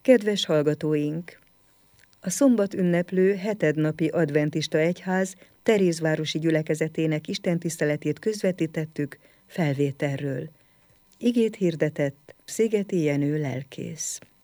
Kedves hallgatóink! A szombat ünneplő hetednapi adventista egyház Terézvárosi gyülekezetének istentiszteletét közvetítettük felvételről. Igét hirdetett Szigeti Jenő lelkész.